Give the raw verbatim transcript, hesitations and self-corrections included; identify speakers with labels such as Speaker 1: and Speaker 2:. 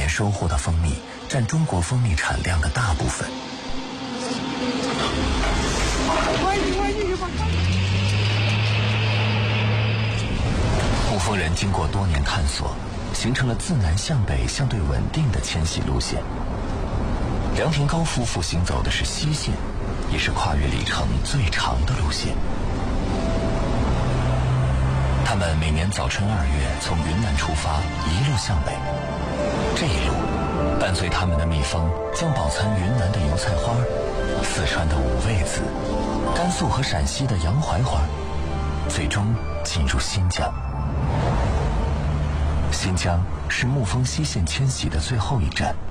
Speaker 1: 收获的蜂蜜占中国蜂蜜产量的大部分。牧蜂人经过多年探索，形成了自南向北相对稳定的迁徙路线。梁廷高夫妇行走的是西线，也是跨越里程最长的路线。他们每年早春二月从云南出发，一路向北。这一路，伴随他们的蜜蜂将饱餐云南的油菜花、四川的五味子、甘肃和陕西的洋槐花，最终进入新疆。新疆是牧蜂西线迁徙的最后一站。